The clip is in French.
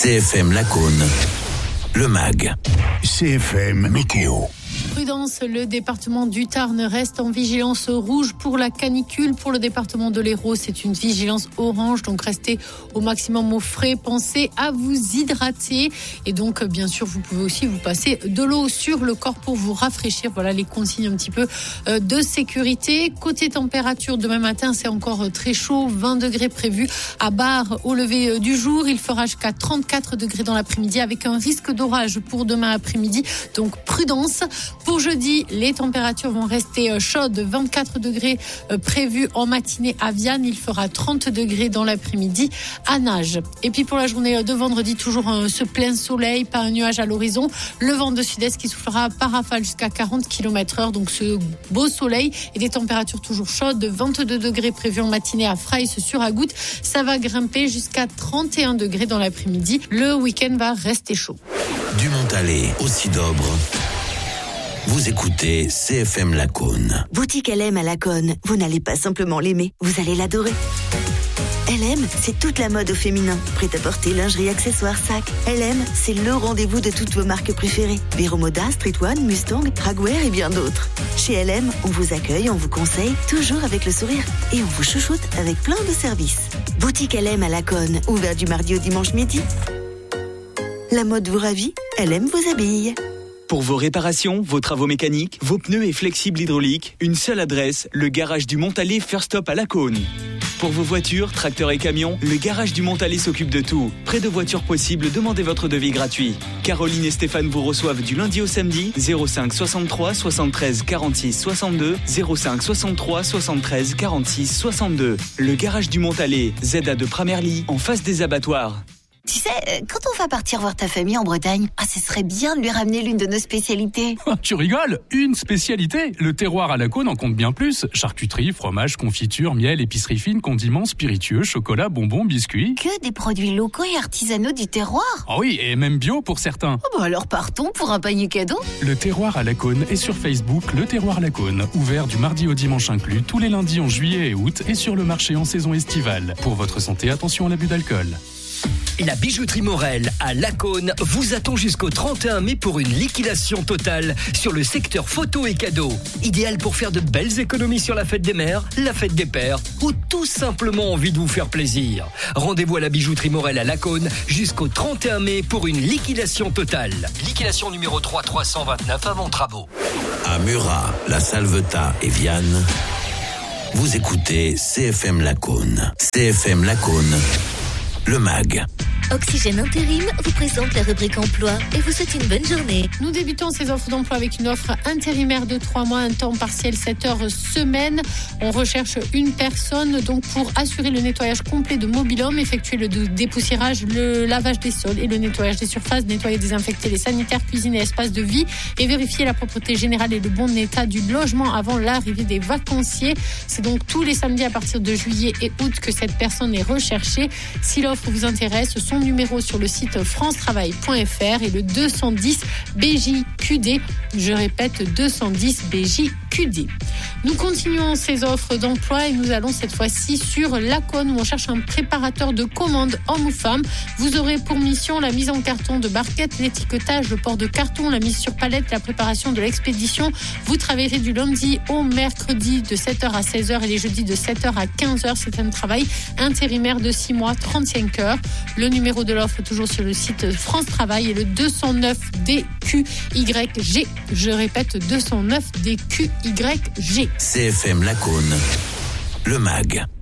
CFM Lacaune, le MAG. CFM Météo. Prudence, le département du Tarn reste en vigilance rouge pour la canicule. Pour le département de l'Hérault, c'est une vigilance orange, donc restez au maximum au frais. Pensez à vous hydrater et donc bien sûr vous pouvez aussi vous passer de l'eau sur le corps pour vous rafraîchir. Voilà les consignes un petit peu de sécurité. Côté température, demain matin c'est encore très chaud, 20 degrés prévus à Bar au lever du jour. Il fera jusqu'à 34 degrés dans l'après-midi avec un risque d'orage pour demain après-midi, donc prudence. Pour jeudi, les températures vont rester chaudes, 24 degrés prévus en matinée à Viane. Il fera 30 degrés dans l'après-midi à Nage. Et puis pour la journée de vendredi, toujours ce plein soleil, pas un nuage à l'horizon. Le vent de sud-est qui soufflera par rafale jusqu'à 40 km/h. Donc ce beau soleil et des températures toujours chaudes, 22 degrés prévus en matinée à Fraïs sur Agout. Ça va grimper jusqu'à 31 degrés dans l'après-midi. Le week-end va rester chaud. Du Montalet au Sidobre. Vous écoutez CFM Lacaune. Boutique LM à Lacaune. Vous n'allez pas simplement l'aimer, vous allez l'adorer. LM, c'est toute la mode au féminin. Prêt-à-porter, lingerie, accessoires, sacs. LM, c'est le rendez-vous de toutes vos marques préférées. Vero Moda, Street One, Mustang, Dragwear et bien d'autres. Chez LM, on vous accueille, on vous conseille, toujours avec le sourire. Et on vous chouchoute avec plein de services. Boutique LM à Lacaune, ouvert du mardi au dimanche midi. La mode vous ravit, LM vous habille. Pour vos réparations, vos travaux mécaniques, vos pneus et flexibles hydrauliques, une seule adresse, le garage du Montalet First Stop à Lacaune. Pour vos voitures, tracteurs et camions, le garage du Montalet s'occupe de tout. Près de voitures possibles, demandez votre devis gratuit. Caroline et Stéphane vous reçoivent du lundi au samedi, 05 63 73 46 62, 05 63 73 46 62. Le garage du Montalet, ZA de Pramerly, en face des abattoirs. Tu sais, quand on va partir voir ta famille en Bretagne, ce serait bien de lui ramener l'une de nos spécialités. Tu rigoles? Une spécialité? Le terroir à Lacaune en compte bien plus. Charcuterie, fromage, confiture, miel, épicerie fine, condiments, spiritueux, chocolat, bonbons, biscuits. Que des produits locaux et artisanaux du terroir. Ah oui, et même bio pour certains. Alors partons pour un panier cadeau. Le terroir à Lacaune est sur Facebook, le terroir Lacaune. Ouvert du mardi au dimanche inclus, tous les lundis en juillet et août et sur le marché en saison estivale. Pour votre santé, attention à l'abus d'alcool. La bijouterie Morel à Lacaune vous attend jusqu'au 31 mai pour une liquidation totale sur le secteur photos et cadeaux. Idéal pour faire de belles économies sur la fête des mères, la fête des pères ou tout simplement envie de vous faire plaisir. Rendez-vous à la bijouterie Morel à Lacaune jusqu'au 31 mai pour une liquidation totale. Liquidation numéro 329 avant travaux. À Murat, La Salvetat et Viane, vous écoutez CFM Lacaune. CFM Lacaune, le MAG. Oxygène Intérim vous présente la rubrique emploi et vous souhaite une bonne journée. Nous débutons ces offres d'emploi avec une offre intérimaire de 3 mois, un temps partiel 7 heures semaine. On recherche une personne donc pour assurer le nettoyage complet de mobil-home, effectuer le dépoussiérage, le lavage des sols et le nettoyage des surfaces, nettoyer, désinfecter les sanitaires, cuisine et espaces de vie et vérifier la propreté générale et le bon état du logement avant l'arrivée des vacanciers. C'est donc tous les samedis à partir de juillet et août que cette personne est recherchée. Si l'offre vous intéresse, son numéro sur le site francetravail.fr et le 210 BJQD. Je répète, 210 BJQD. Nous continuons ces offres d'emploi et nous allons cette fois-ci sur Lacaune où on cherche un préparateur de commandes homme ou femme. Vous aurez pour mission la mise en carton de barquettes, l'étiquetage, le port de carton, la mise sur palette, la préparation de l'expédition. Vous travaillerez du lundi au mercredi de 7h à 16h et les jeudis de 7h à 15h. C'est un travail intérimaire de 6 mois, 35 heures. Le numéro de l'offre toujours sur le site France Travail et le 209 DQYG. Je répète, 209 DQYG. CFM Lacaune, le MAG.